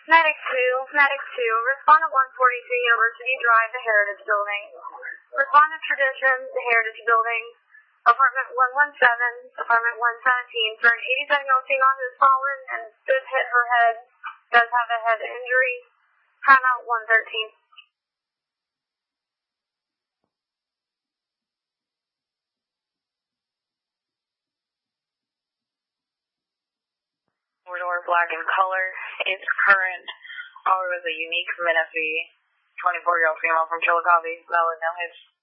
Medic 2, respondent 142 University Drive, the Heritage Building. Respondent Tradition, the Heritage Building. Apartment 117, apartment 117, for an 87-year-old female who has fallen and did hit her head, does have a head injury. Timeout 113. Door black in color. It's current. Caller was a unique Menifee 24-year-old female from Chillicothe. Valid, no hits.